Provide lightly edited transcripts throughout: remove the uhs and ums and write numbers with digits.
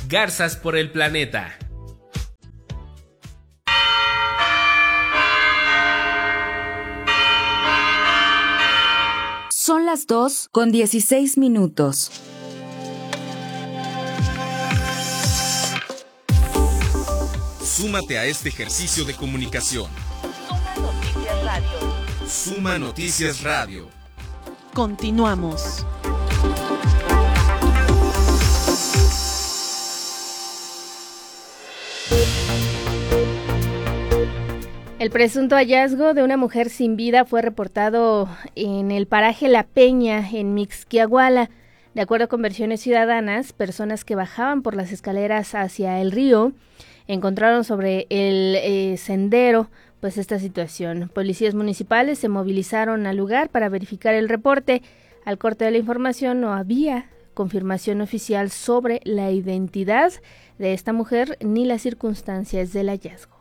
Garzas por el planeta. Son las 2:16. Súmate a este ejercicio de comunicación. Suma Noticias Radio. Suma Noticias Radio. Continuamos. El presunto hallazgo de una mujer sin vida fue reportado en el paraje La Peña, en Mixquiahuala. De acuerdo con versiones ciudadanas, personas que bajaban por las escaleras hacia el río encontraron sobre el sendero pues esta situación. Policías municipales se movilizaron al lugar para verificar el reporte. Al corte de la información no había confirmación oficial sobre la identidad de esta mujer ni las circunstancias del hallazgo.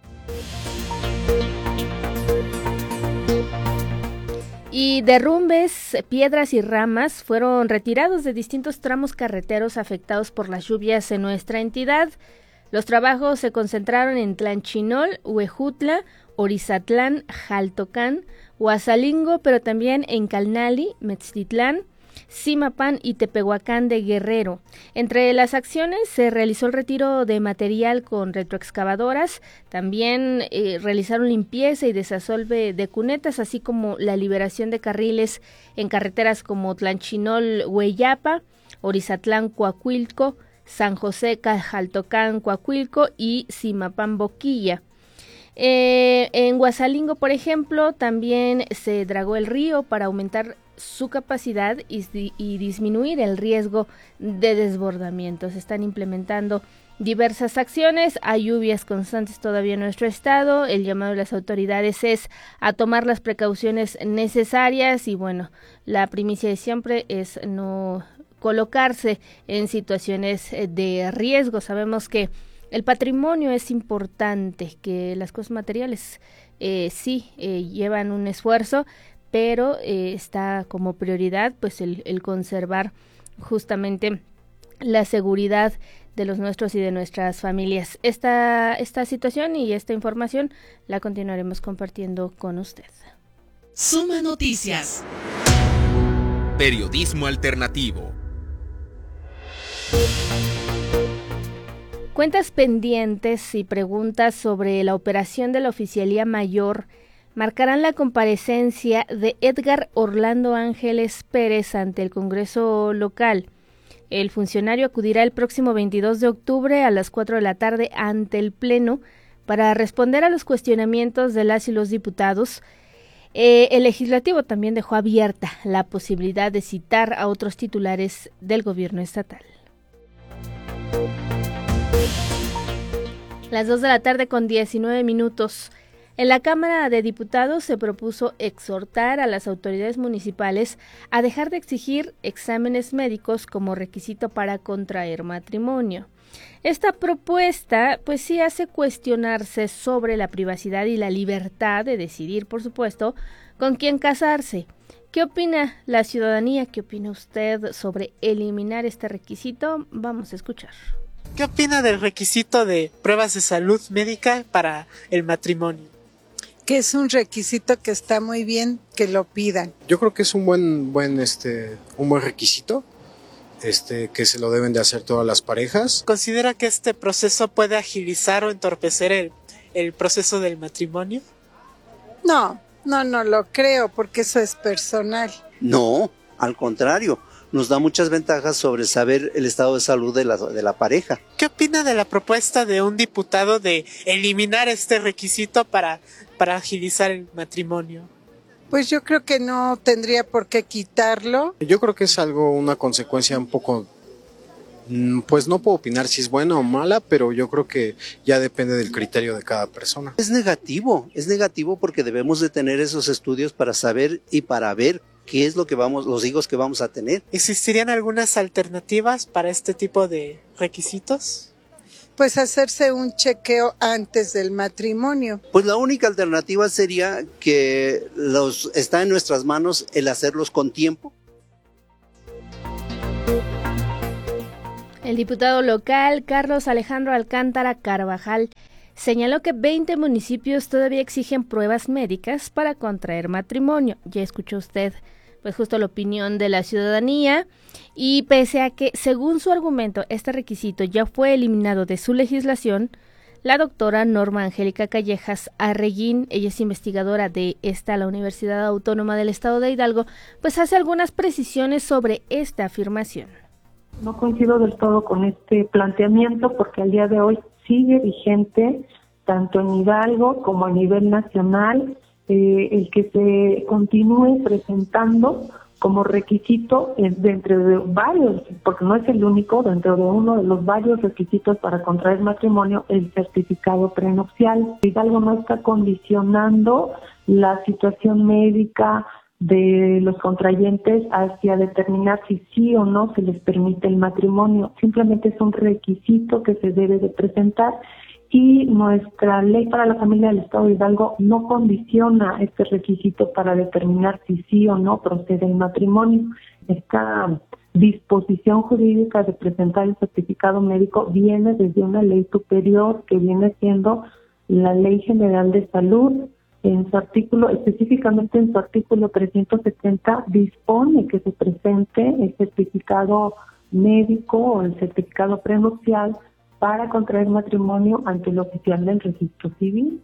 Y derrumbes, piedras y ramas fueron retirados de distintos tramos carreteros afectados por las lluvias en nuestra entidad. Los trabajos se concentraron en Tlanchinol, Huejutla, Orizatlán, Jaltocán, Huasalingo, pero también en Calnali, Metztitlán, Zimapán y Tepehuacán de Guerrero. Entre las acciones se realizó el retiro de material con retroexcavadoras, también realizaron limpieza y desasolve de cunetas, así como la liberación de carriles en carreteras como Tlanchinol, Hueyapa, Orizatlán, Coahuilco, San José, Cajaltocán, Coahuilco y Zimapán, Boquilla. En Huasalingo, por ejemplo, también se dragó el río para aumentar su capacidad y disminuir el riesgo de desbordamiento. Se están implementando diversas acciones, hay lluvias constantes todavía en nuestro estado, el llamado de las autoridades es a tomar las precauciones necesarias y bueno, la primicia de siempre es no colocarse en situaciones de riesgo. Sabemos que el patrimonio es importante, que las cosas materiales llevan un esfuerzo, pero está como prioridad pues el conservar justamente la seguridad de los nuestros y de nuestras familias. Esta situación y esta información la continuaremos compartiendo con usted. Suma Noticias. Periodismo alternativo. Cuentas pendientes y preguntas sobre la operación de la Oficialía Mayor marcarán la comparecencia de Edgar Orlando Ángeles Pérez ante el Congreso local. El funcionario acudirá el próximo 22 de octubre a las 4 de la tarde ante el Pleno para responder a los cuestionamientos de las y los diputados. El legislativo también dejó abierta la posibilidad de citar a otros titulares del gobierno estatal. Las 2:19 p.m. En la Cámara de Diputados se propuso exhortar a las autoridades municipales a dejar de exigir exámenes médicos como requisito para contraer matrimonio. Esta propuesta, pues sí hace cuestionarse sobre la privacidad y la libertad de decidir, por supuesto, con quién casarse. ¿Qué opina la ciudadanía? ¿Qué opina usted sobre eliminar este requisito? Vamos a escuchar. ¿Qué opina del requisito de pruebas de salud médica para el matrimonio? Que es un requisito que está muy bien que lo pidan. Yo creo que es un buen requisito, que se lo deben de hacer todas las parejas. ¿Considera que este proceso puede agilizar o entorpecer el proceso del matrimonio? No lo creo, porque eso es personal. No, al contrario, nos da muchas ventajas sobre saber el estado de salud de la pareja. ¿Qué opina de la propuesta de un diputado de eliminar este requisito para agilizar el matrimonio? Pues yo creo que no tendría por qué quitarlo. Yo creo que es una consecuencia un poco, pues no puedo opinar si es buena o mala, pero yo creo que ya depende del criterio de cada persona. Es negativo porque debemos de tener esos estudios para saber y para ver qué es los hijos que vamos a tener. ¿Existirían algunas alternativas para este tipo de requisitos? Pues hacerse un chequeo antes del matrimonio. Pues la única alternativa sería que está en nuestras manos el hacerlos con tiempo. El diputado local Carlos Alejandro Alcántara Carvajal señaló que 20 municipios todavía exigen pruebas médicas para contraer matrimonio. Ya escuchó usted pues justo la opinión de la ciudadanía, y pese a que, según su argumento, este requisito ya fue eliminado de su legislación, la doctora Norma Angélica Callejas Arreguín, ella es investigadora de la Universidad Autónoma del Estado de Hidalgo, pues hace algunas precisiones sobre esta afirmación. No coincido del todo con este planteamiento porque al día de hoy sigue vigente, tanto en Hidalgo como a nivel nacional, el que se continúe presentando como requisito dentro de varios, porque no es el único, dentro de uno de los varios requisitos para contraer matrimonio, el certificado prenupcial. Hidalgo no está condicionando la situación médica de los contrayentes hacia determinar si sí o no se les permite el matrimonio. Simplemente es un requisito que se debe de presentar, y nuestra ley para la familia del Estado de Hidalgo no condiciona este requisito para determinar si sí o no procede el matrimonio. Esta disposición jurídica de presentar el certificado médico viene desde una ley superior que viene siendo la Ley General de Salud. En su artículo, específicamente en su artículo 370, dispone que se presente el certificado médico o el certificado prenupcial para contraer matrimonio ante el oficial del registro civil.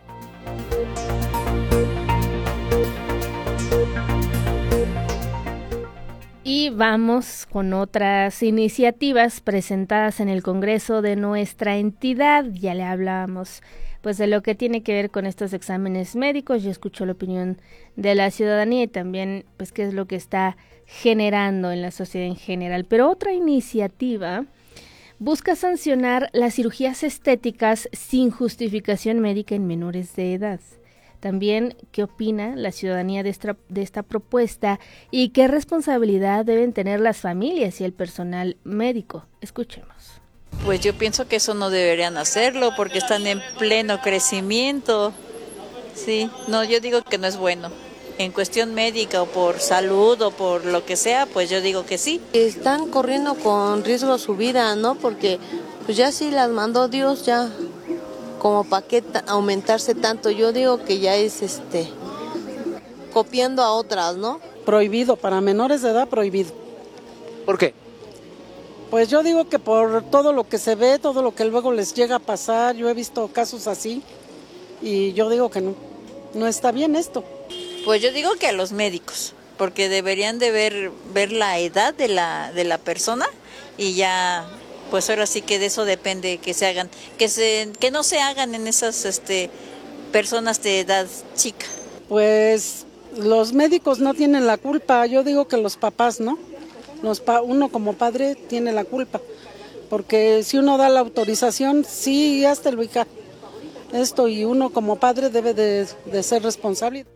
Y vamos con otras iniciativas presentadas en el Congreso de nuestra entidad. Ya le hablábamos pues de lo que tiene que ver con estos exámenes médicos. Ya escuchó la opinión de la ciudadanía y también pues qué es lo que está generando en la sociedad en general. Pero otra iniciativa busca sancionar las cirugías estéticas sin justificación médica en menores de edad. También, ¿qué opina la ciudadanía de esta propuesta y qué responsabilidad deben tener las familias y el personal médico? Escuchemos. Pues yo pienso que eso no deberían hacerlo porque están en pleno crecimiento. Sí, no, yo digo que no es bueno. En cuestión médica o por salud o por lo que sea, pues yo digo que sí. Están corriendo con riesgo su vida, ¿no? Porque pues ya sí las mandó Dios, ya como para qué aumentarse tanto. Yo digo que ya es copiando a otras, ¿no? Prohibido, para menores de edad prohibido. ¿Por qué? Pues yo digo que por todo lo que se ve, todo lo que luego les llega a pasar, yo he visto casos así y yo digo que no está bien esto. Pues yo digo que a los médicos, porque deberían de ver la edad de la persona y ya, pues ahora sí que de eso depende que se hagan, que no se hagan en esas personas de edad chica. Pues los médicos no tienen la culpa, yo digo que los papás, ¿no? Uno como padre tiene la culpa, porque si uno da la autorización, sí, hasta el ubicar esto, y uno como padre debe de ser responsable.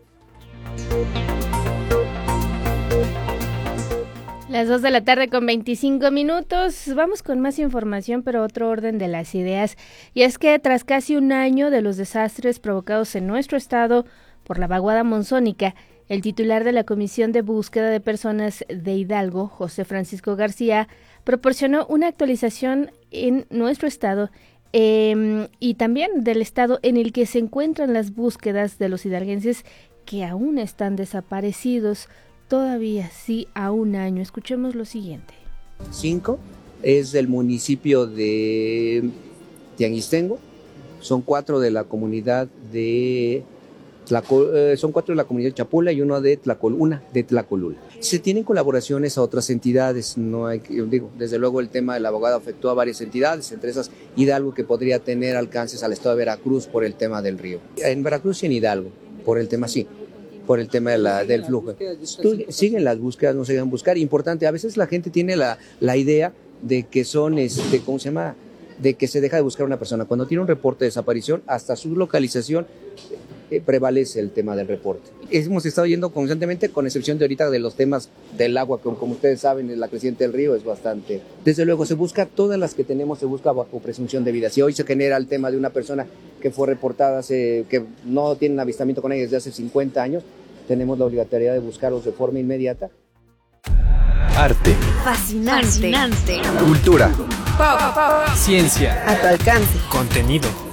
Las 2 de la tarde con 25 minutos. Vamos con más información, pero otro orden de las ideas. Y es que tras casi un año de los desastres provocados en nuestro estado por la vaguada monzónica, el titular de la Comisión de Búsqueda de Personas de Hidalgo, José Francisco García, proporcionó una actualización en nuestro estado y también del estado en el que se encuentran las búsquedas de los hidalguenses que aún están desaparecidos, todavía sí a un año. Escuchemos lo siguiente. 5 es del municipio de Tianguistengo, son 4 de la comunidad de son 4 de la comunidad de Chapula y una de Tlacolula. Se tienen colaboraciones a otras entidades, no hay, desde luego el tema del abogado afectó a varias entidades, entre esas Hidalgo, que podría tener alcances al estado de Veracruz por el tema del río. En Veracruz y en Hidalgo, por el tema por el tema del flujo. Siguen las búsquedas, no se dejan buscar. Importante, a veces la gente tiene la idea de que son, ¿cómo se llama? De que se deja de buscar a una persona. Cuando tiene un reporte de desaparición, hasta su localización prevalece el tema del reporte. Hemos estado yendo constantemente, con excepción de ahorita de los temas del agua, que como ustedes saben, la creciente del río es bastante. Desde luego se busca, todas las que tenemos se busca bajo presunción de vida. Si hoy se genera el tema de una persona que fue reportada, que no tiene avistamiento con ella desde hace 50 años, tenemos la obligatoriedad de buscarlos de forma inmediata. Arte. Fascinante. Cultura. Ciencia. A tu alcance. Contenido.